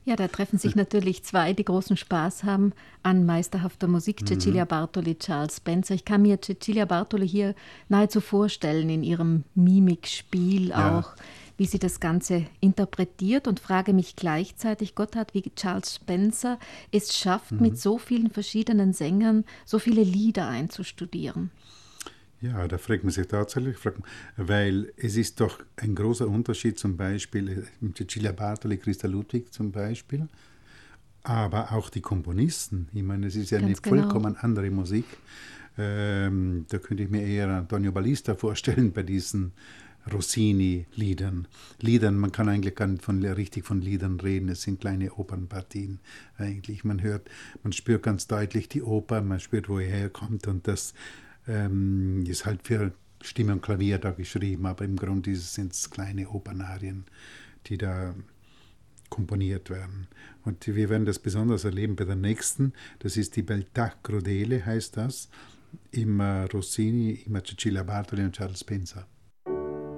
Ja, da treffen sich natürlich zwei, die großen Spaß haben an meisterhafter Musik, Cecilia Bartoli, Charles Spencer. Ich kann mir Cecilia Bartoli hier nahezu vorstellen in ihrem Mimikspiel Ja. auch, wie sie das Ganze interpretiert und frage mich gleichzeitig, Gotthard, wie Charles Spencer es schafft, mit so vielen verschiedenen Sängern so viele Lieder einzustudieren. Ja, da fragt man sich tatsächlich, weil es ist doch ein großer Unterschied zum Beispiel Cecilia Bartoli, Christa Ludwig zum Beispiel, aber auch die Komponisten. Ich meine, es ist ja eine Ganz genau. vollkommen andere Musik. Da könnte ich mir eher Antonio Ballista vorstellen bei diesen Rossini-Liedern. Man kann eigentlich gar nicht richtig von Liedern reden, es sind kleine Opernpartien eigentlich. Man spürt ganz deutlich die Oper, man spürt, wo er herkommt und das ist halt für Stimme und Klavier da geschrieben, aber im Grunde sind es kleine Opernarien, die da komponiert werden. Und wir werden das besonders erleben bei der nächsten, das ist die Beltà Crudele, heißt das, immer Rossini, immer Cecilia Bartoli und Charles Spencer.